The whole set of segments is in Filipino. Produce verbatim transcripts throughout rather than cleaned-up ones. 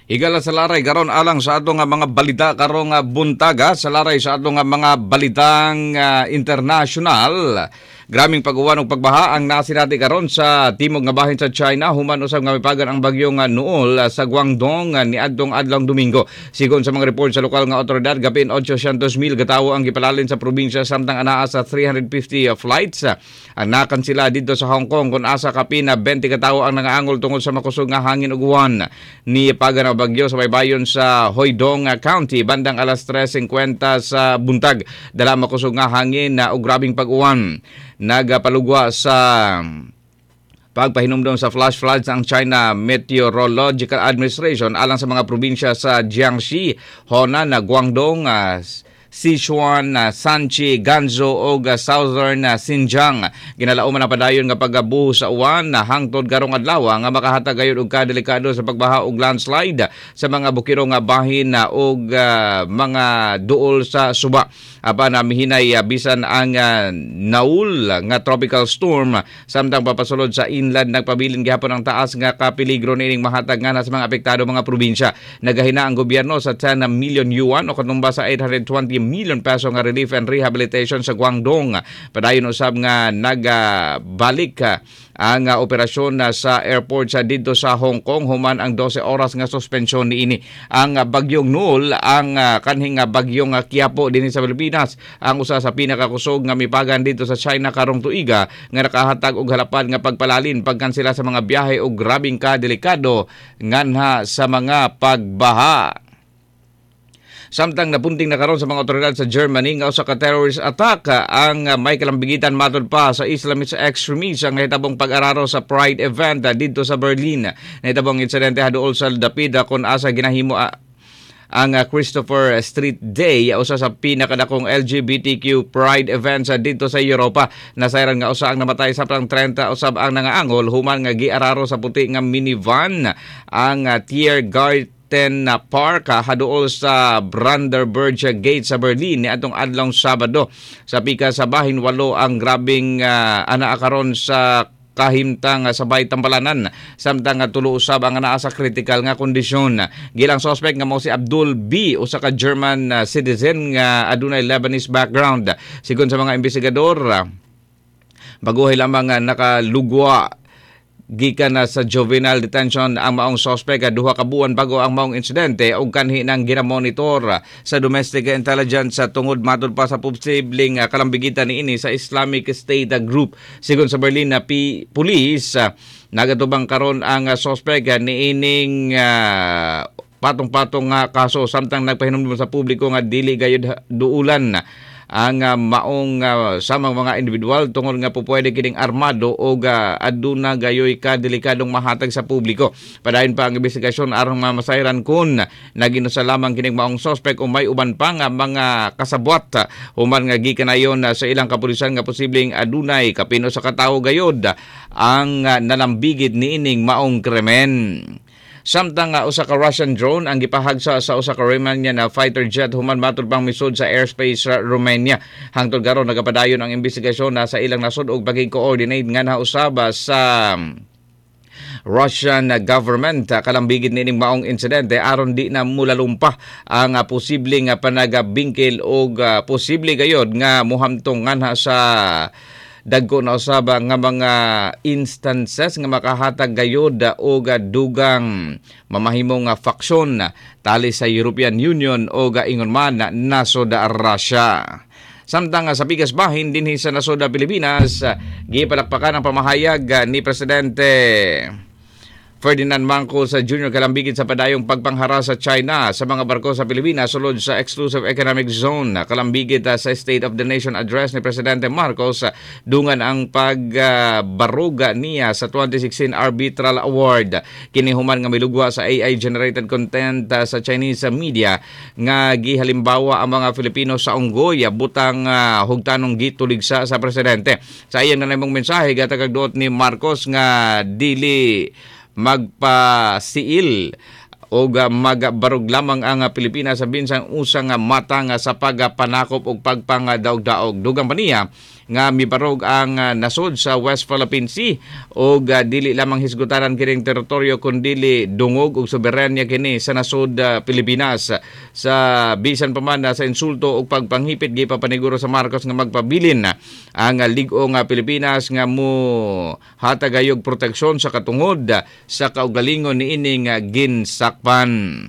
Higala sa laray karon alang sa ato nga mga balita karong nga buntaga sa laray sa ato nga mga balitang uh, international. Graming pag-uwan og pagbaha ang nasinati karon sa timog nga bahin sa China human usab nga mipagan ang bagyo nga Nool sa Guangdong niadtong adlawng Domingo. Sigon sa mga report sa lokal nga otoridad, gapin eight hundred mil gatawo ang gipalalin sa probinsya samtang anaa sa three hundred fifty flights ang nakansela dito sa Hong Kong kun asa kapin na twenty katawo ang nangaangol tungod sa makusog nga hangin ug uwan ni pagan ang bagyo sa baybayon sa Hoidong County bandang alas tres fifty sa buntag. Dala makusog nga hangin na ug grabing pag-uwan. Nagapalugwa sa pagpahinumdom sa flash floods ang China Meteorological Administration alang sa mga probinsya sa Jiangxi, Honan, Guangdong, Sichuan, Shanxi, Ganzhou ug Southern Xinjiang. Ginalauman na padayon nga pagbuhos sa uwan na hangtod karong adlaw nga makahatag gayud og kadelikado sa pagbaha ug landslide sa mga bukiro nga bahin ug uh, mga duol sa suba. Aba na mihinay uh, bisan ang uh, Naul nga tropical storm samtang papasulod sa inland nagpabilin gihapon ang taas nga kapeligro nining mahatag nga sa mga apektado mga probinsya. Nagahina ang gobyerno sa ten million yuan o katumba sa eight hundred twenty million peso nga relief and rehabilitation sa Guangdong. Padayon usab nga nagbalik uh, ang uh, operasyon uh, sa airport sa dito sa Hong Kong human ang twelve oras nga suspensyon niini. Ang uh, bagyong Nool ang uh, kanhing uh, bagyong uh, Quiapo dinhi sa Pilipinas ang usa sa pinakakusog nga mipagan dito sa China karong tuiga nga nakahatag og halapan nga pagpalalin pagkansela sa mga biyahe og grabing kadelikado nganha sa mga pagbaha. Samtang napunting na karon sa mga otoridad sa Germany nga usa ka terrorist attack ang may kalambigitan matod pa sa Islamist extremists ang nahitabong pag-araro sa Pride event dito sa Berlin. Nahitabong insidente haduol sa dapid kun asa ginahimo ang Christopher Street Day, usa sa pinakadakong L G B T Q Pride events dito sa Europa. Nasayran nga usa ang namatay samtang thirty usab ang nangaangol human nga giararo sa puti nga minivan ang Tiergarten Park haduol sa Brandenburg Gate sa Berlin ni atong adlong Sabado. Sa pika sa bahin walo ang grabing uh, anaa karon sa kahimtang sabay tampalanan samtang tulo usab ang naa sa critical nga kondisyon. Gilang suspect nga mao si Abdul B, usa ka German uh, citizen nga adunay Lebanese background. Sigon sa mga investigador, uh, baguhay lamang uh, nakalugwa gikan na sa juvenile detention ang maong suspect duha ka buwan bago ang maong insidente ug kanhi nang ginamonitor sa domestic intelligence sa tungod matud pa sa posibleng kalambigitan niini sa Islamic State group. Sigon sa Berlin na P- police, uh, nagatubang karon ang uh, suspect uh, niining uh, patong-patong nga uh, kaso samtang nagpahinumdum sa publiko nga dili gayud duulan ang uh, maong uh, samang mga individual tungod nga po pwede kining armado o uh, aduna gayoy ka delikadong mahatag sa publiko. Padayon pa ang investigasyon aron mamasayran kun naginusa lamang kining maong suspect o may uban pa nga mga kasabwat uh, human nga gikanayon uh, sa ilang kapulisan nga posibleng adunay kapino sa katawo gayod uh, ang uh, nalambigid niining maong krimen. Samtang uh, usa ka Russian drone ang gipahagsa sa usa ka Romanian na fighter jet human matud pang misud sa airspace sa Romania. Hangtod karon nagapadayon ang investigasyon na sa ilang nasod og pagig-coordinate nga nausaba sa Russian government kalambigid nining maong insidente aron di na mulalumpa ang uh, posibleng uh, panagabingkil og uh, posible gayod nga muhamtong nganha sa dagko na usaba nga mga instances nga makahatag gayod o dugang mamahimong faksyon tali sa European Union o ingon man nasod Russia. Samtang sa pikas bahin dinhi sa nasod Pilipinas, gipalakpakan ang pamahayag ni Presidente Ferdinand Marcos sa Junior kalambigit sa padayong pagpanghara sa China sa mga barko sa Pilipinas sulod sa Exclusive Economic Zone. Kalambigit uh, sa State of the Nation address ni Presidente Marcos, uh, dungan ang pagbaruga uh, niya sa twenty sixteen Arbitral Award. Kinihuman nga milugwa sa A I-generated content uh, sa Chinese uh, media nga gihalimbawa ang mga Filipino sa unggoy butang uh, hugtanong gituligsa sa Presidente. Sa iyang nanayong mensahe gatagagduot ni Marcos nga dili magpasiil o magbarog lamang ang Pilipinas sa binsang usang mata nga sa pagpanakop o pagpangadaog-daog. Dugang pa niya, nga mibarog ang uh, nasod sa West Philippine Sea o uh, dili lamang hisgutanan kining teritoryo kundi dungog ug soberanya kini sa nasod uh, Pilipinas. Sa bisan pa man uh, sa insulto ug pagpanghipit gipapaniguro sa Marcos nga magpabilin uh, ang uh, lig-ong uh, Pilipinas nga mo hatagayog proteksyon sa katungod uh, sa kaugalingon niining uh, ginsakpan.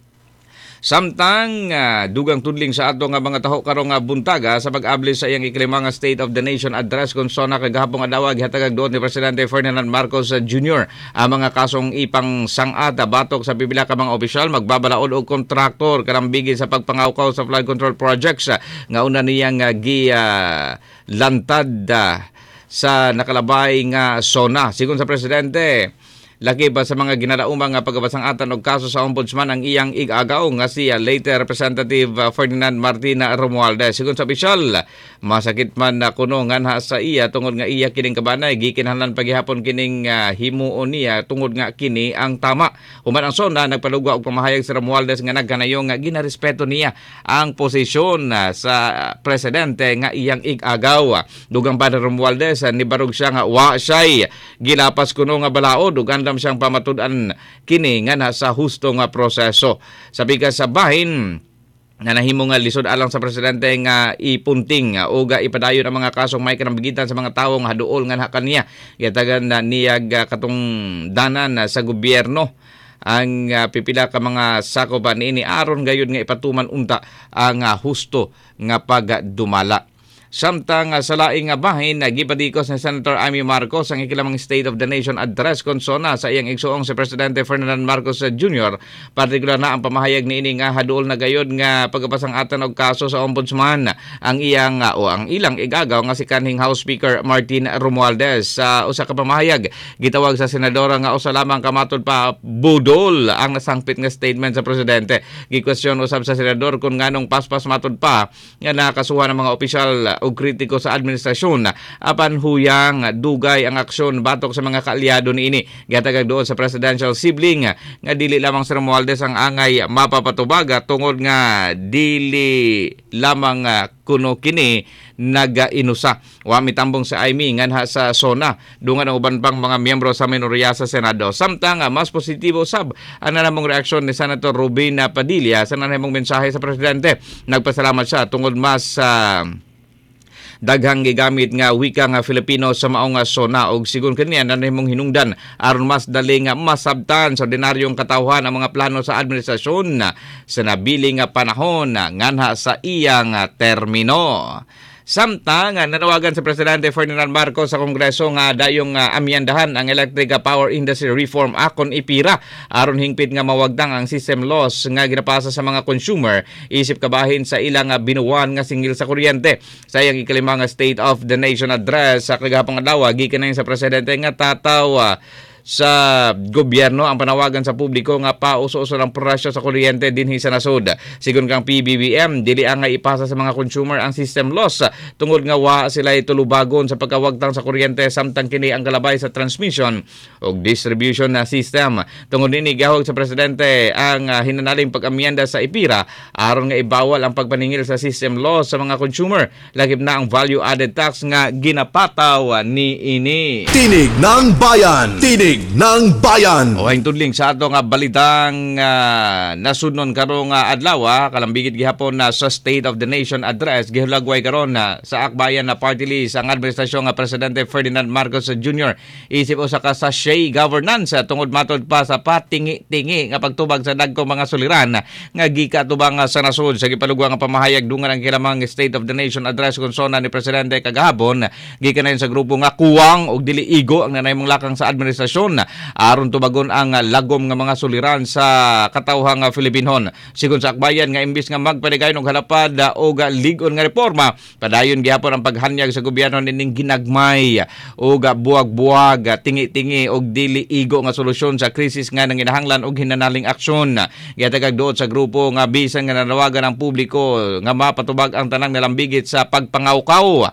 Samtang uh, dugang tudling sa ato nga mga taho karong nga buntaga sa pag-abli sa iyang ikalimang State of the Nation address kung sona kagahapon nga dawag gihatag doon ni Presidente Ferdinand Marcos Junior ang mga kasong ipang sangata batok sa pipila ka mga opisyal magbabalaod og kontraktor karambigi sa pagpangawkaw sa flood control projects uh, nga una niyang uh, gi uh, lantad uh, sa nakalabay nga sona. Sigon sa Presidente, laki ba sa mga ginadaumang nga pagabasangatan og kaso sa ombudsman ang iyang ig-agaw nga si uh, late Representative uh, Ferdinand Martina Romualdez. Sigon sa opisyal, masakit man na uh, kuno nganha sa iya tungod nga iya kining kabanay gikinahanglan paghihapon kining uh, himuon niya tungod nga kini ang tama. Human ang sona nagpadugwa og pamahayag si Romualdez nga nagkanayong nga ginarespeto niya ang posisyon uh, sa presidente nga iyang ig-agaw. Dugang pa ni Romualdez uh, nibarog siya nga wa siya'y gilapas kuno nga balaod ug andam siyang pamatud-an kini nga na sa husto nga proseso. Sabi ka sa bahin na nahimo nga lisod alang sa presidente nga ipunting o ga ipadayon ang mga kasong may kanambigitan sa mga tawo nga haduol nga kaniya yatagan na niyag katong danan sa gobyerno ang uh, pipila ka mga sakoban niini aron gayud nga ipatuman unta ang uh, husto nga pagdumala. Samtang uh, sa laing nga bahin, uh, gipadikos ni Senator Amy Marcos ang ikilamang State of the Nation address konsona sa iyang igsuong si Presidente Ferdinand Marcos Junior Partikular na ang pamahayag ni ini nga haduol na gayod nga pagapasangatan og kaso sa ombudsman ang iyang uh, o ang ilang igagaw nga si kanhing House Speaker Martin Romualdez. Sa uh, usa ka pamahayag gitawag sa senadora nga usa lamang kamatod pa budol ang nasangpit nga statement sa presidente. Gikwestiyon usab sa senador kung nganong paspas matod pa nga nakasuhan ng mga opisyal o kritiko sa administrasyon apan huyang dugay ang aksyon batok sa mga kaalyado niini. Gihatag doon sa presidential sibling nga dili lamang si Romualdez ang angay mapapatubag tungod nga dili lamang kuno kini naga-inusa. Wa mitambong sa Amy nganha sa SONA dungan ang uban pang mga miyembro sa minorya sa Senado. Samtang mas positibo sab ang nanamong reaksyon ni Senator Robin Padilla sa nanamong mensahe sa presidente. Nagpasalamat siya tungod mas uh, daghang gigamit nga wika nga Filipino sa maong nga SONA og sigon kaniya nanahimong hinungdan aron mas dali nga masabtan sa ordinaryong katawhan ang mga plano sa administrasyon sa nabili nga panahon nganha sa iyang termino. Samtang nanawagan sa Presidente Ferdinand Marcos sa Kongreso nga dayong uh, amyandahan ang Electric Power Industry Reform Act kon IPIRA aron hingpit nga mawagdang ang system loss nga ginapasa sa mga consumer isip kabahin sa ilang uh, binuwan nga singil sa kuryente. Sa iyang ikalimang State of the Nation address sa kagahapon nga dawag gikan sa presidente nga tataw uh, sa gobyerno ang panawagan sa publiko nga pauso-uso ng presyo sa kuryente dinhi sa nasod. Sigon kang P B B M dili ang nga ipasa sa mga consumer ang system loss tungod nga wa sila tulubagon sa pagkawagtang sa kuryente samtang kini ang kalabay sa transmission ug distribution na system. Tungod nini gahog sa presidente ang uh, hinanaling pag-amyenda sa IPIRA aron nga ibawal ang pagpaningil sa system loss sa mga consumer lagip na ang value added tax nga ginapataw ni ini. Tinig ng Bayan. Tinig ng Bayan. O ang tudling sa ato nga balitang uh, nasudnon karong uh, adlaw kalambigit gihapon na uh, sa State of the Nation address gihulagway karon na uh, sa akbayan na party list ang administrasyon nga Presidente Ferdinand Marcos Junior Isip usa ka sa shay governance uh, tungod matod pa sa patingi-tingi nga pagtubag sa dagkong mga suliran uh, nga gikatubang uh, sa nasod sa gipalugwa nga pamahayag dungan ang kilamang State of the Nation address konsona ni Presidente kagahapon uh, gikanayon sa grupo nga kuwang og dili igo ang nanayong lakang sa administrasyon aron tubagon ang lagom nga mga suliran sa katawhang Filipinhon. Sigon sa akbayan nga imbis nga magpadayon og halapad og lig-on nga reforma, padayon gihapon ang paghanyag sa gobyerno nining ginagmay og buwag-buwag, tingi-tingi og dili igo nga solusyon sa krisis nga nanginahanglan og hinanaling aksyon. Gihatag doon sa grupo nga bisan nga nanawagan ang publiko nga mapatubag ang tanang nalambigit sa pagpangawkaw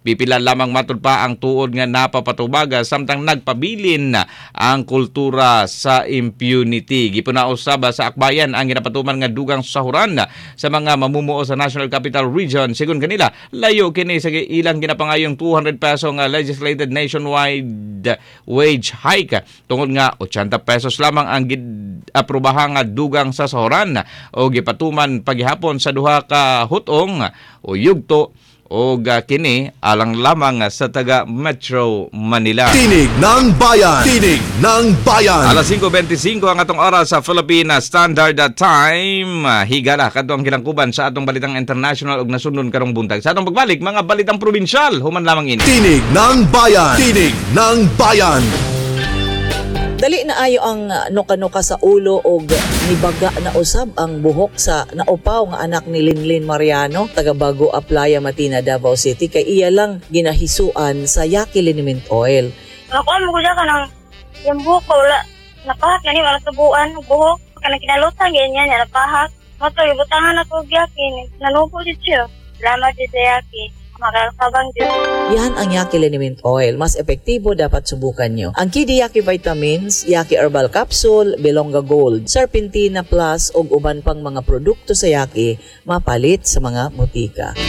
Pipila lamang matud pa ang tuod nga napapatubaga samtang nagpabilin ang kultura sa impunity. Gipunausab sa akbayan ang ginapatuman nga dugang sahuran sa mga mamumuo sa National Capital Region. Sigun kanila, layo kini sa ilang ginapangayong two hundred peso nga legislated nationwide wage hike. Tungod nga eighty pesos lamang ang aprubahan nga dugang sa sahuran o gipatuman paghihapon sa duha ka hutong o yugto o kini alang lamang sa taga Metro Manila. Tinig ng Bayan! Tinig ng Bayan! Alas five twenty-five ang atong oras sa Philippine Standard Time. Higala kadto ang kilangkuban sa atong balitang international ug nasunod karong buntag. Sa atong pagbalik, mga balitang probinsyal, human lamang ini. Tinig ng Bayan! Tinig ng Bayan! Dali na ayo ang uh, nuka-nuka sa ulo og nibaga na usab ang buhok sa naupaw nga anak ni Linlin Mariano taga Bago Aplaya, Matina, Davao City kay iya lang ginahisuan sa Yaki Liniment Oil. Ako mo ko ka ng yung buhok ko wala napahak yan wala tubuan buhok kanang kinalutan ganyan yan napahak. Mato ibutangan ako Yaki nanubo dit siya. Salamat dit sa Yaki. Makakabang din. Yan ang Yaki Liniment Oil. Mas epektibo dapat subukan nyo. Ang Kidi Yaki Vitamins, Yaki Herbal Capsule, Belonga Gold, Serpentina Plus ug uban pang mga produkto sa Yaki mapalit sa mga butika.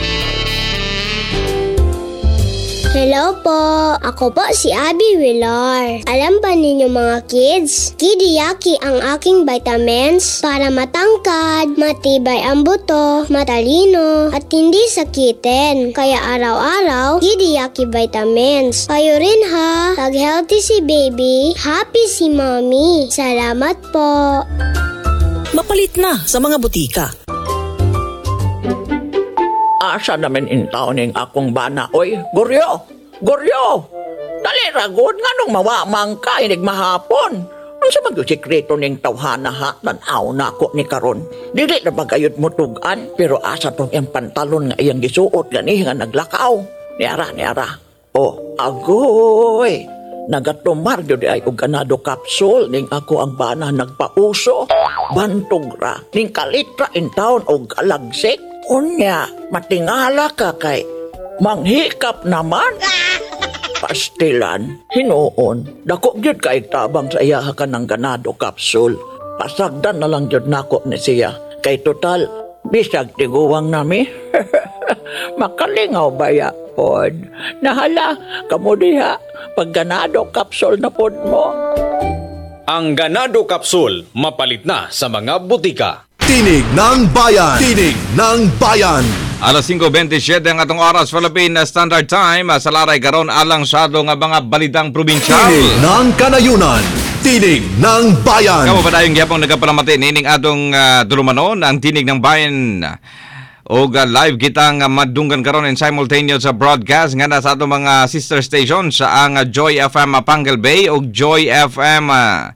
Hello po! Ako po si Abby Villar. Alam ba ninyo mga kids? Kidi Yaki ang aking vitamins para matangkad, matibay ang buto, matalino, at hindi sakitin. Kaya araw-araw, Kidi Yaki vitamins. Kayo rin ha! Pag-healthy si baby, happy si mommy. Salamat po! Mapalit na sa mga butika. Asa naman intaw ning akong bana. Oy, Goryo! Goryo! Dali ragod nga nung mawamang ka inig mahapon. Ano sa mag-sikreto ning tawhana ha? Tanaw na ako ni karon. Dili na bagayod mo tugan, pero asa tong yung pantalon nga iyang gisuot gani nga naglakaw. Niara, niara. Oh, agoy! Nagatumar gyud ay og ganado capsule ning ako ang bana nagpauso. Bantog ra ning kalitra in town og alagsik. Unya, matingala ka kay manghikap naman. Pastilan, hinuon, dako gyud kay tabang sa iyaha ka ng ganado capsule. Pasagdan na lang gyud nako ni siya. Kay total, bisag tiguwang nami. Makalingaw baya pod. Nahala, kamo diha, pag ganado capsule na pod mo. Ang ganado capsule, mapalit na sa mga butika. Tinig ng Bayan! Tinig ng Bayan! Alas five twenty-seven ang atong oras Philippine Standard Time. Sa laray karon alang sado nga mga balitang probinsyal. Tinig ng Kanayunan! Tinig ng Bayan! Kamo pa tayong gyapon nagapalamati nining atong uh, dulumanon ang Tinig ng Bayan. O uh, live kitang uh, madunggan karon in simultaneous sa broadcast nga na sa atong mga sister stations sa ang uh, Joy F M Pangal Bay o Joy F M uh,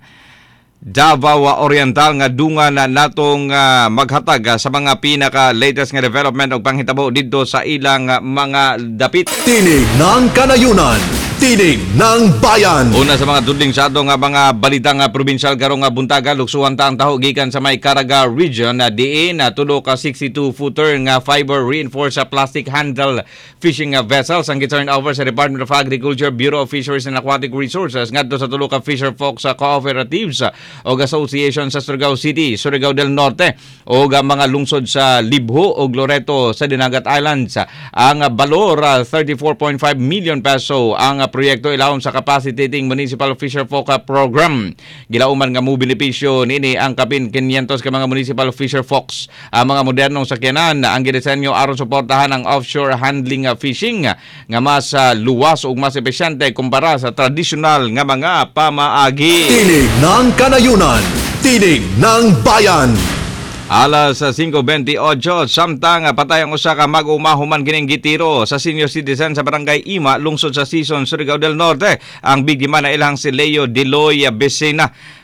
Davao Oriental nga dungan na natong uh, maghatag uh, sa mga pinaka latest nga development o panghitabo dito sa ilang uh, mga dapit. Tinig ng Kanayunan! Tinig ng Bayan! Una sa mga tudling sa ato nga mga balitang nga probinsyal karong nga buntaga luksuhan ta ang taho gikan sa may Caraga region na diin na tulo ka sixty-two footer nga fiber reinforced sa plastic handle fishing nga vessels ang giturn over sa Department of Agriculture, Bureau of Fisheries and Aquatic Resources ngadto sa tulo ka fisher folks sa cooperatives o association sa Surigao City, Surigao del Norte o mga lungsod sa Libho o Loreto sa Dinagat Islands. Ang balor uh, thirty-four point five million peso ang uh, proyekto ilawom sa Capacitating Municipal Fisher Folk Program. Gilauman nga mo benepisyo nini ang kapin five hundred ka mga municipal fisher folks. Ang mga modernong sakyanan ang gidisenyo aron suportahan ang offshore handling fishing nga mas uh, luwas ug mas epesyente kumpara sa tradisyonal nga mga pamaagi. Tinig ng Kanayunan! Tinig ng Bayan! Alas five twenty-eight samtang patay ang usa ka mag-umahuman kining gitiro sa senior citizen sa Barangay Ima, lungsod sa Sison, Surigao del Norte. Ang biktima na ilang si Leo Deloy Besena.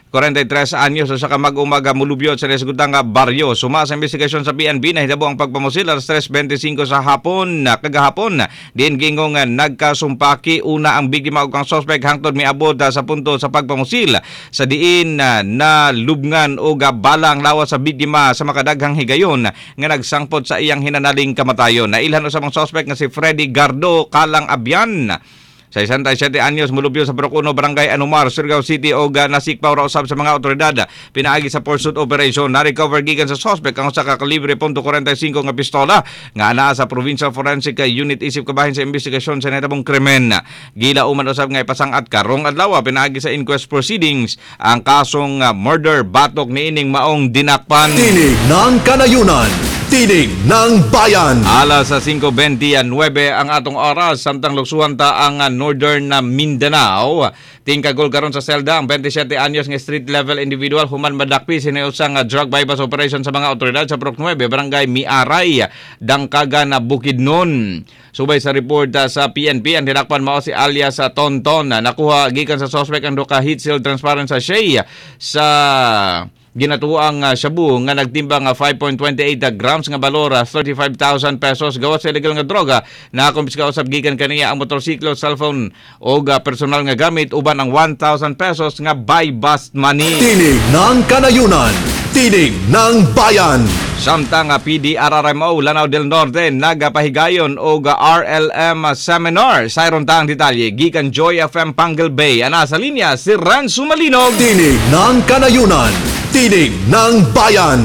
forty-three anyos sa kamag-umaga mulubyot sa nasgutang nga baryo. Suma sa investigasyon sa P N B na hitabo ang pagpamusil alas tres twenty-five sa hapon na kagahapon. Diin gingong nagkasumpaki una ang biktima ug ang suspect hangtod miabot sa punto sa pagpamusil sa diin na lubngan og bala ang lawas sa biktima sa makadaghang higayon nga nagsangpot sa iyang hinanaling kamatayon. Nailhan usab ang suspect nga si Freddy Gardo Kalang Abyan sa sixty-seven anyos mulubyo sa Purok one Barangay Anumar, Surigao City o uh, nasikpaw ra usab sa mga otoridad. Pinaagi sa pursuit operation na recover gikan sa suspect ang usa ka kalibre .point forty-five nga pistola nga anaa sa Provincial Forensic Unit isip kabahin sa investigasyon sa natabong krimen. Gila uman usab nga ipasangat karong adlaw pinaagi sa inquest proceedings ang kasong uh, murder batok niining maong dinakpan. Tinig ng Kanayunan, Tinig ng Bayan. Alas sa five twenty-nine ang atong oras samtang luksuhan ta ang uh, Northern na Mindanao. Tingkagol karon sa selda ang twenty-seven anyos nga street level individual human madakpi sinayosang uh, drug bypass operation sa mga otoridad sa Purok nine Barangay Miaray, Dangkagan na Bukidnon. Subay sa report uh, sa P N P ang dinakpan mao si alias sa Tonton. Nakuha gikan sa suspect ang duka heat seal transparent sachet sa ginatuang uh, shabu nga nagtimbang nga uh, five point two eight grams nga balor uh, thirty-five thousand pesos gawas sa illegal nga droga. Nakumpiska usab gikan kaniya ang motorsiklo, cellphone o uh, personal nga gamit uban ang one thousand pesos nga buy bust money. Tinig ng Kanayunan, Tinig ng Bayan. Samtang uh, P D R R M O Lanao del Norte nagapahigayon og uh, R L M seminar. Sayron ta ang detalye gikan Joy F M Pangal Bay. Ana sa linya si Ranzo Malinog. Tinig ng Kanayunan, Tinig ng Bayan.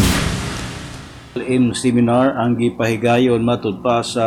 M seminar ang gipahigayon matud pa sa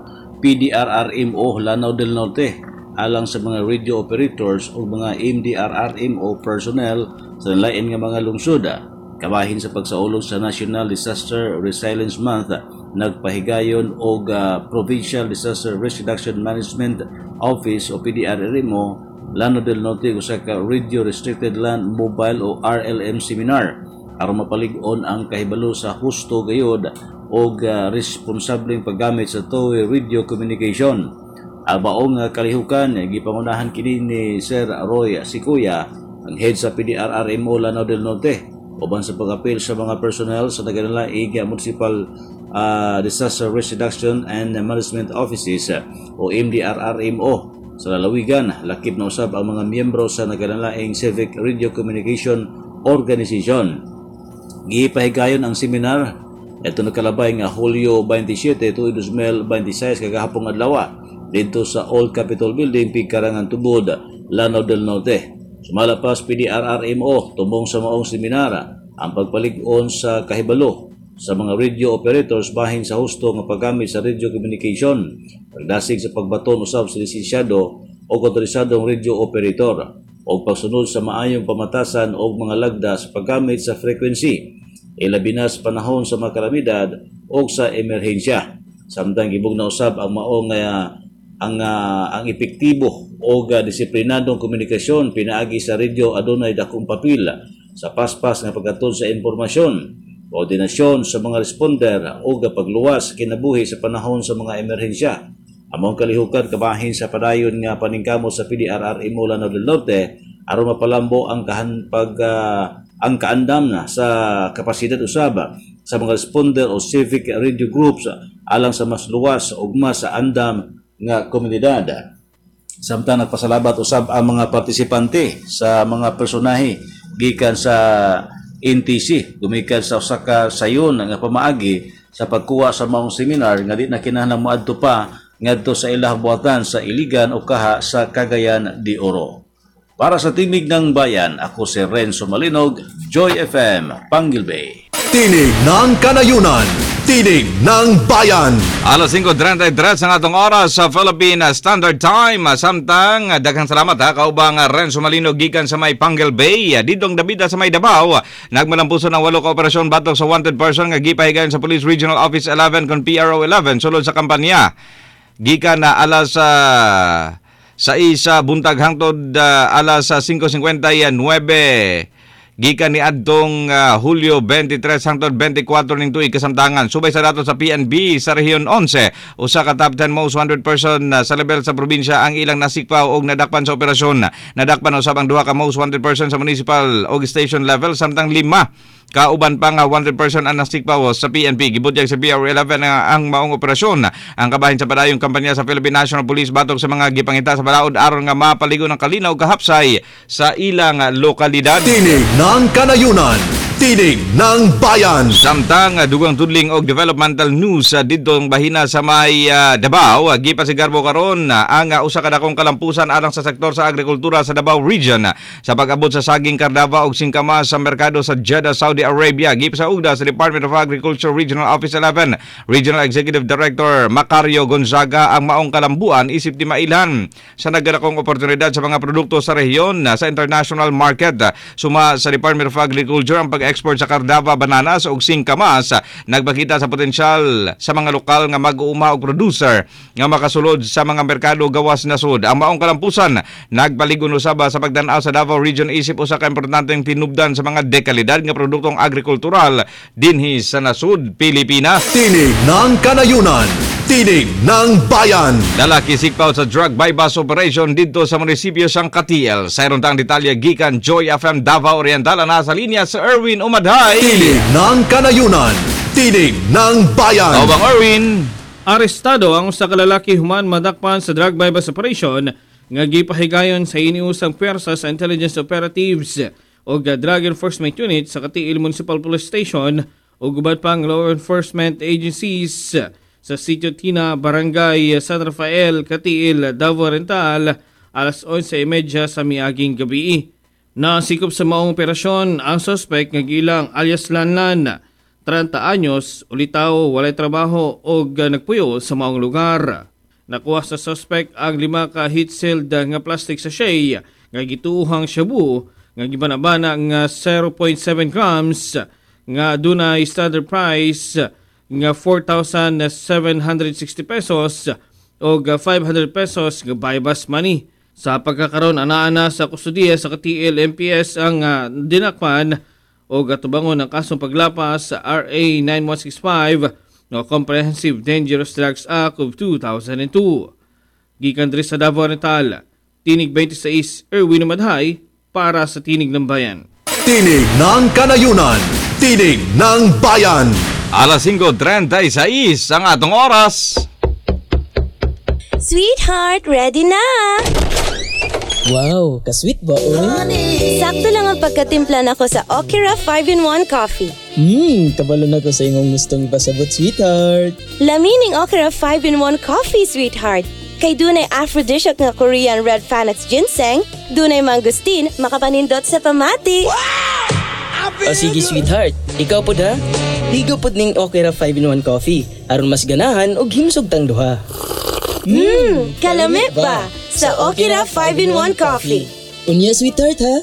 P D R R M O Lanao del Norte alang sa mga radio operators o mga M D R R M O personnel sa lain nga mga lungsod. Kabahin sa pagsaulog sa National Disaster Resilience Month, nagpahigayon og uh, Provincial Disaster Risk Reduction Management Office o P D R R M O Lanao del Norte usa ka Radio Restricted Land Mobile o R L M seminar aron mapalig-on ang kahibalo sa husto gayod og uh, responsableng paggamit sa two-way radio communication. Ang baong uh, kalihukan gipangunahan kini ni Sir Roy Sikuya, ang head sa P D R R M O Lanao del Norte, uban sa pag-apil sa mga personnel sa nagkanalaig Municipal uh, Disaster Risk Reduction and Management Offices uh, o M D R R M O. Sa lalawigan, lakip na usab ang mga miyembro sa nagkanalaing Civic Radio Communication Organization. Gipahigayon ang seminar ito nakalabay nga Hulyo twenty-seven tuig twenty twenty-six kagahapong adlaw dito sa Old Capitol Building, Pigkarangan Tubod, Lanao del Norte. Sumalapas P D R R M O tumong sa maong seminara ang pagpalig-on sa kahibalo sa mga radio operators bahin sa husto nga paggamit sa radio communication, pagdasig sa pagbaton usab sa lisensyado o otorisadong radio operator o pagsunod sa maayong pamatasan o mga lagda sa paggamit sa frequency, ilabi na sa panahon sa mga kalamidad o sa emerhensya. Samtang gibugna usab ang maong uh, ang uh, ang epektibo o uh, disiplinadong komunikasyon pinaagi sa radio adunay dakong papel sa paspas nga paghatod sa impormasyon, koordinasyon sa mga responder o uh, pagluwas kinabuhi sa panahon sa mga emerhensya. Among kalihukan kabahin sa padayon nga paningkamot sa P D R R M O Lanao del Norte aron mapalambo ang kahan pag uh, ang kaandam na sa kapasidad usab sa mga responder o civic radio groups alang sa mas luwas ug mas sa andam nga komunidad. Samtang nagpasalamat usab ang mga partisipante sa mga personahe gikan sa N T C gumikan sa usa ka sayon nga pamaagi sa pagkuha sa maong seminar nga di na kinahanglan moadto pa ngadto sa ilang buhatan sa Iligan o Kaha sa Cagayan de Oro. Para sa Tinig ng Bayan, ako si Renzo Malinog, Joy F M, Pangal Bay. Tinig ng Kanayunan, Tinig ng Bayan. Alas five thirty-three ang atong oras sa Philippine Standard Time. Samtang daghang salamat ha kaubang Renzo Malinog gikan sa may Pangal Bay. Didong Dabida sa may Davao, nagmalampuson ang walo ka operasyon batok sa wanted person nga gipahigayon sa Police Regional Office eleven kon P R O eleven sulod sa kampanya. Gikan na alas uh, sa isa buntag hangtod uh, alas uh, five fifty-nine gikan ni adtong uh, Hulyo twenty-tres hangtod twenty-four ning tuig kasamtangan. Subay sa datos sa P N B sa Rehiyon eleven, usa ka top ten most wanted person uh, sa level sa probinsya ang ilang nasikpaw og nadakpan sa operasyon. Nadakpan usab ang duha ka most wanted person sa municipal og station level samtang lima kauban pa nga wanted person ang nasikpaw sa P N P. Gibutyag sa P R eleven nga ang maong operasyon. Ang kabahin sa padayong kampanya sa Philippine National Police batok sa mga gipangita sa balaod aron nga mapaligo ng kalinaw kahapsay sa ilang lokalidad. Tinig ng kanayunan. Tinig ng bayan. Samtang uh, dugang tudling og developmental news uh, didto ang bahina sa may uh, Davao, uh, gipasigarbo karon uh, ang uh, usa ka dakong kalampusan alang sa sektor sa agrikultura sa Davao Region uh, sa pag-abot sa saging kardava og singkamas sa merkado sa Jeddah, Saudi Arabia. Gipasaugda sa Department of Agriculture Regional Office eleven, Regional Executive Director Macario Gonzaga ang maong kalambuan isip di mailhan sa nagdakong oportunidad sa mga produkto sa rehiyon uh, sa international market. Uh, suma sa Department of Agriculture ang pag export sa kardava, bananas ug singkamas nagbakita sa potensyal sa mga lokal nga mag-uuma og producer nga makasulod sa mga merkado gawas nasud. Ang maong kalampusan nagpaligon usab sa pagdan-aw sa Davao Region isip usa ka importanteng tinubdan sa mga dekalidad nga produktong agrikultural dinhi sa nasud Pilipinas. Tinig ng kanayunan. Tinig ng bayan. Lalaki sikpaw sa drug bypass operation dito sa munisipyo sang Katiel. Sa iron tang detalye gikan Joy F M Davao Oriental na sa linya sa Erwin Umadhay. Tinig ng kanayunan. Tinig ng bayan. O bang Erwin? Arestado ang usa ka lalaki human madakpan sa drug bypass operation nga gipahigayon sa iniusang pwersa sa intelligence operatives o drug enforcement unit sa Katiil Municipal Police Station o gubat pang law enforcement agencies sa Sitio Tina, Barangay San Rafael, Katiil, Davao Oriental, alas onse trenta sa miaging gabi. Nasikop sa maong operasyon ang suspect nga gilang alias Lanlan, thirty anyos, ulitaw, walay trabaho o nagpuyo sa maong lugar. Nakuha sa suspect ang lima ka heat-sealed nga plastic sachet nga gituuhang shabu nga gibanabana nga zero point seven grams nga dunay standard price nga four thousand seven hundred sixty pesos o five hundred pesos nga bypass money. Sa pagkakaroon anaana sa kustudiya sa Katiil M P S ang uh, dinakpan o gatubangon ng kasong paglapas sa R A nine one six five no Comprehensive Dangerous Drugs Act of two thousand two. Gikan diri sa Davao Oriental, Tinig twenty-six Erwin Umadhay para sa Tinig ng Bayan. Tinig ng kanayunan. Tinig ng bayan. Alas five thirty-six ang atong oras. Sweetheart, ready na! Wow, ka-sweet ba, oy? Sakto lang ang pagkatimpla nako sa Okira five in one coffee. Hmm, kabalo na ko sa imong gustong ipasabot, sweetheart. Lamining Okira five in one coffee, sweetheart. Kay dunay aphrodisiac nga Korean red Phoenix ginseng, dunay mangustin, makapanindot sa pamati. Wow! O sige, sweetheart. Ikaw po da? Ligo po ning Okira five in one coffee aron mas ganahan og himsog tang duha. Hmm, kalami ba sa Okira five in one coffee. Unya, sweetheart, ha?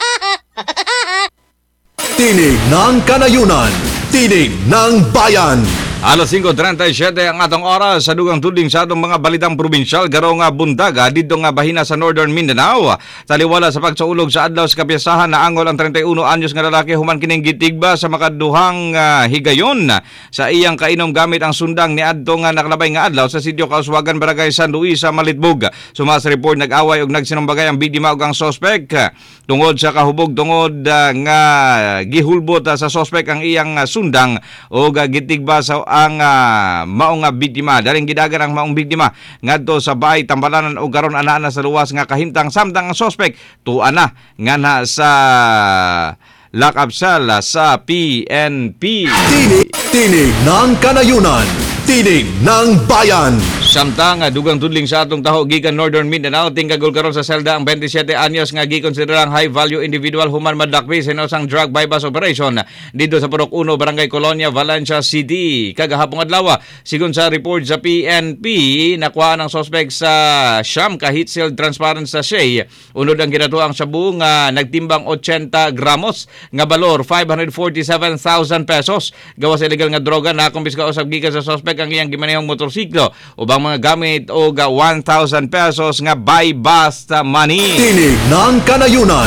Tinig ng kanayunan. Tinig ng bayan. Alas five thirty-seven ang atong oras sa dugang tudling sa atong mga balitang probinsyal garo nga bundaga didto nga bahina sa Northern Mindanao. Taliwala sa pagsaulog sa adlaw sa kapiyasahan na angol ang thirty-one anyos nga lalaki human kining gitigba sa makaduhang uh, higayon sa iyang kainom gamit ang sundang ni adto nga nakalabay nga adlaw sa Sitio Kauswagan, Barangay San Luis sa Malitbog. Suma sa report nag-away og nagsinumbagay ang biktima ug ang suspect tungod sa kahubog tungod uh, nga gihulbot uh, sa suspect ang iyang uh, sundang og uh, gitigba sa ang uh, maong biktima. Daling gidagan ang maong biktima ngadto sa bahay Tambalanan o garon ana-ana sa luwas nga kahimtang samtang ang suspect tuana nga na sa lakab sala sa P N P. Tinig, tinig ng kanayunan. Tinig ng bayan. Samtang dugang tudling sa atong taho gikan Northern Mindanao tingkagol karon sa selda ang twenty-seven anyos nga gikonsiderang high value individual human madakpi sa inosang drug bypass operation dito sa Purok one Barangay Colonia, Valencia City kagahapon adlaw. Sigon sa report sa P N P, nakuha ng suspect sa siyam ka heat sealed transparent sachet. Unod ang ginatuang shabu nga nagtimbang eighty gramos nga balor five hundred forty-seven thousand pesos. Gawas illegal nga droga na kumpiska usab gikan sa suspect ang iyang gimanehong motorsiklo ubang mga gamit o one thousand pesos nga buy basta money. Tinig ng kanayunan.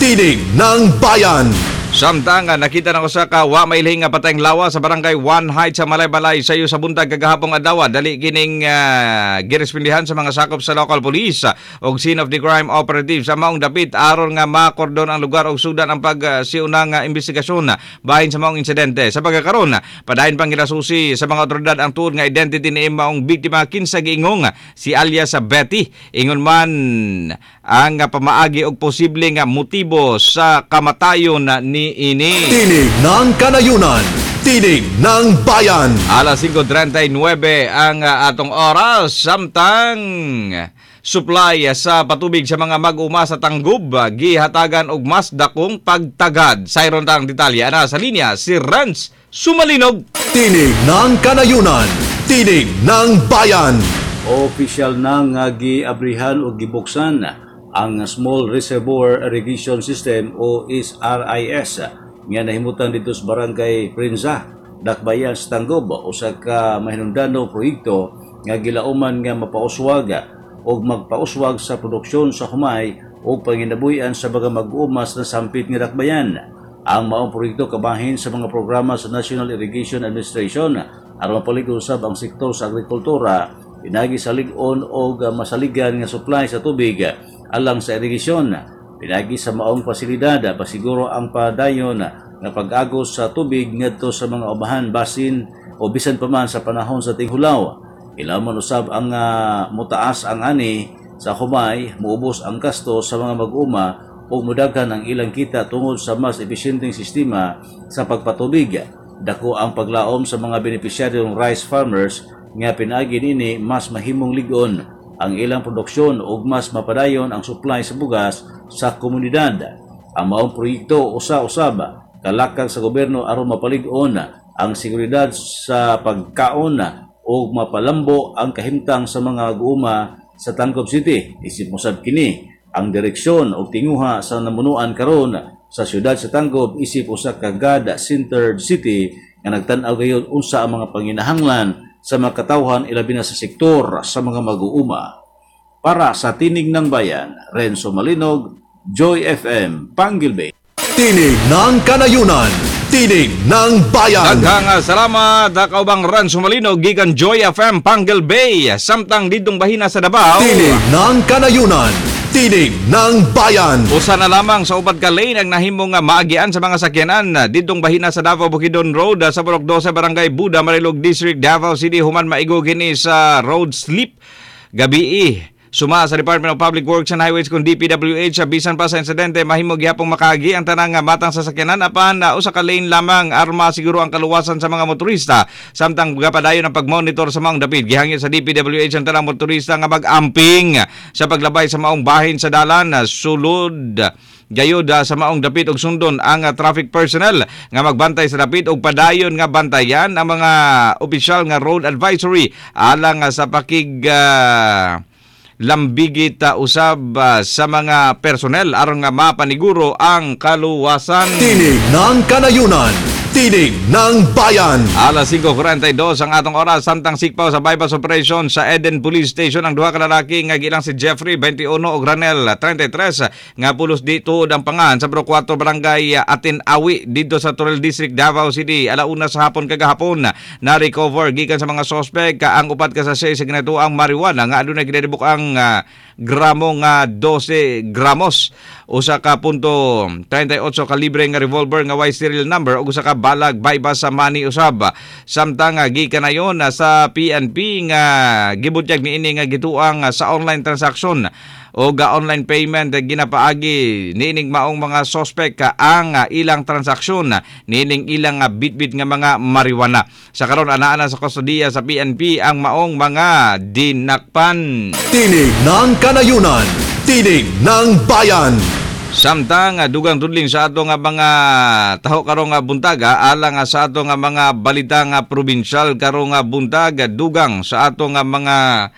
Tinig ng Bayan. Samtang nga nakita na ko sa ka wa mailhing nga patayng lawa sa barangay One Heights sa Malaybalay sa iyo sa buntag kagahapong adlaw dali kining uh, girespondihan sa mga sakop sa local police uh, og scene of the crime operative sa maong dapit aron nga makordon ang lugar og sudan ang pagsiunang uh, investigasyon uh, bahin sa maong insidente. Sa pagkakaron uh, padayon pang ginasusi sa mga otoridad ang tuod nga identity ni maong biktima kinsa giingong uh, si alias uh, Betty ingon man ang uh, pamaagi og posible nga motibo sa kamatayon uh, ni ini. Tinig ng Kanayunan, Tinig ng Bayan. Alas singko trenta y nueve ang uh, atong oras. Samtang supply uh, sa patubig sa mga mag-uma sa Tanggob, uh, gihatagan og mas dakong pagtagad. Sayron tang detalye ana sa linya si Renz Sumalinog. Tinig ng Kanayunan, Tinig ng Bayan. Official na nga giabrihan o gibuksan ang Small Reservoir Irrigation System o S R I S nga nahimutan dito sa barangay Prinza, Dakbayan sa Tanggob usa ka mahinungdanong proyekto nga gilauman nga mapauswag o magpauswag sa produksyon sa humay o panginabuhian sa mga mag-umas na sampit nga Dakbayan. Ang maong proyekto kabahin sa mga programa sa National Irrigation Administration aron mapalig-usab ang sektor sa agrikultura pinagi sa lig-on o masaligan nga supply sa tubig alang sa irigasyon. Pinagi sa maong pasilidad pasiguro ang padayon nga pag-agos sa tubig ngadto sa mga ubahan basin o bisan pa man sa panahon sa tinghulaw. Ilaman usab ang uh, mutaas ang ani sa humay, muubos ang gasto sa mga mag-uma o mudaghan ang ilang kita tungod sa mas epesyenteng sistema sa pagpatubig. Dako ang paglaom sa mga benepisyaryong rice farmers nga pinagi nini mas mahimong lig-on ang ilang produksyon ug mas mapadayon ang supply sa bugas sa komunidad. Ang maong proyekto usa-usab kalakag sa gobyerno aron mapalig-on ang seguridad sa pagkaon ug mapalambo ang kahimtang sa mga guuma sa Tanggob City. Isip mo sab kini ang direksyon ug tinguha sa namunuan karon sa siyudad sa Tanggob isip usa ka God-centered city nga nagtan-aw gayon unsa ang mga panginahanglan sa mga katawhan ilabi na sa sektor sa mga mag-uuma. Para sa Tinig ng Bayan, Renzo Malinog, Joy F M, Panggil Bay. Tinig ng Kanayunan, Tinig ng Bayan. Daghang salamat dakaw bang Renzo Malinog gikan Joy F M, Panggil Bay. Samtang didtong bahina sa Davao. Tinig ng Kanayunan, Tinig ng Bayan. Usa na lamang sa upat ka lane ang nahimong maagian sa mga sakyanan didtong bahina sa Davao Bukidnon Road sa Purok twelve Barangay Buda, Marilog District, Davao City. Human maigo kini sa road sleep gabi. Suma sa Department of Public Works and Highways kung D P W H bisan pa sa insidente mahimo gihapong makagi ang tanang matang sa sakyanan apan uh, usa ka lane lamang arma siguro ang kaluwasan sa mga motorista samtang gapadayon ang pagmonitor sa maong dapit. Gihangyo sa D P W H ang tanang motorista nga mag-amping sa paglabay sa maong bahin sa dalan sulod gayud sa maong dapit og sundon ang uh, traffic personnel nga magbantay sa dapit og padayon nga bantayan ang mga opisyal nga road advisory alang uh, sa pakig uh, lambigit uh, usab uh, sa mga personnel aron nga mapaniguro ang kaluwasan. Tinig ng Kanayunan, Tinig ng Bayan. Alas singko trenta y dos ang atong oras samtang sikpaw sa bypass operation sa Eden Police Station ang duha ka lalaki nga gilang si Jeffrey twenty-one ug Ranel thirty-three nga pulos dito ang pangan sa Purok four Barangay Atin-Awi dito sa Toril District, Davao City. Alauna sa hapon kagahapon na recover gikan sa mga suspect ang upat ka sa siya sa ginatuang marijuana nga adunay ginadibuk ang uh, gramo nga twelve gramos, usa ka punto thirty-eight kalibre nga revolver nga white serial number ug usa ka balag bypass sa money usab. Samtang uh, gikan nayon uh, sa P N P nga gibutyag niini nga gituang uh, sa online transaction o ga online payment uh, ginapaagi niining maong mga suspect ka ang uh, ilang transaksyon uh, niining ilang uh, bitbit nga mga marijuana. Sa karon anaa sa kustodiya sa P N P ang maong mga dinakpan. Tinig ng Kanayunan, Tinig ng Bayan. Samtang uh, dugang tudling sa ato nga mga taho karong nga buntaga alang uh, sa ato nga mga balita nga probinsyal karong nga buntag dugang sa ato nga mga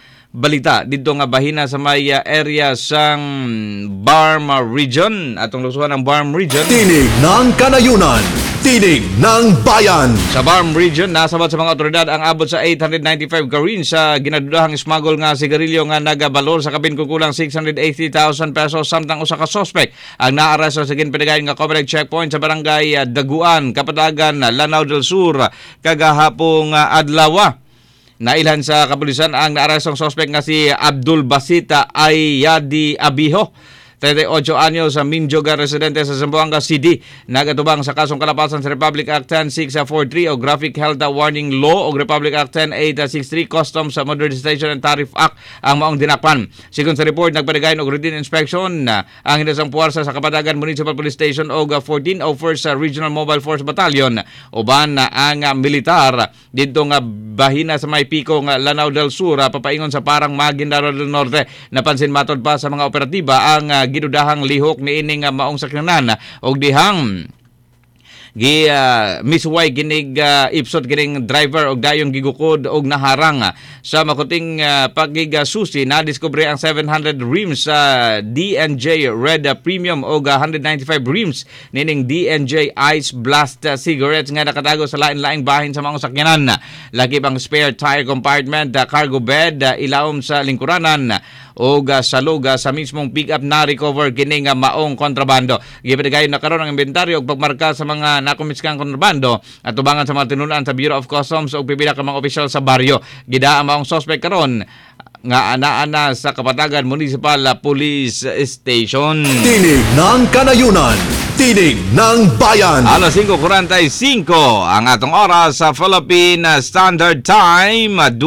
balita dito nga bahina sa may uh, area sang Barm Region atong lusuhan ng Barm Region. Tinig ng Kanayunan, Tinig ng Bayan. Sa Barm Region, nasabat sa mga otoridad ang abot sa eight hundred ninety-five karin sa ginadudahang smuggle nga sigarilyo nga nagabalor sa kabin kukulang six hundred eighty thousand pesos samtang usa ka suspect ang naaresto sa ginpinagayon nga coverage checkpoint sa barangay Daguan, Kapatagan, Lanao del Sur kagahapong adlaw. Nailhan sa kapulisan ang naarestong suspect nga si Abdul Basita Ayadi Abiho, thirty-eight anyos sa Minjoga, residente sa Zamboanga City, nagatubang sa kasong kalapasan sa Republic Act ten six forty-three o Graphic Health Warning Law o Republic Act ten eight sixty-three Customs Modernization and Tariff Act ang maong dinakpan. Sigon sa report, nagpadayon og routine inspection na ang hinasang puwersa sa Kapatagan Municipal Police Station o fourteen oh first Regional Mobile Force Battalion uban na ang militar dito nga bahina sa may piko nga Lanao del Sur papaingon sa parang Maguindanao del Norte. Napansin matod pa sa mga operatiba ang uh, gidudahang lihok ni ining uh, maong sakyanan og dihang gi uh, misway ginig uh, ipsot gining driver og dayong gigukod og naharang uh, sa makuting uh, pagigasusi na diskubre ang seven hundred rims sa uh, D and J Red uh, Premium og uh, one hundred ninety-five rims nining D and J Ice Blast uh, cigarettes nga nakatago sa lain-laing bahin sa mga sakyanan. Lagi pang spare tire compartment, uh, cargo bed, uh, ilawom sa lingkuranan o uh, salog uh, sa mismong pick-up na recover kining uh, maong kontrabando. Gipadayon na karon ang inventaryo og pagmarka sa mga nakumiskang kontrabando at tubangan sa mga tinunan sa Bureau of Customs o pipila ka mga opisyal sa baryo. Gida ang maong suspect karon nga ana-ana sa Kapatagan Municipal Police Station. Tinig ng Kanayunan. Tinig ng Bayan. alas five forty-five ang atong oras sa Philippine Standard Time.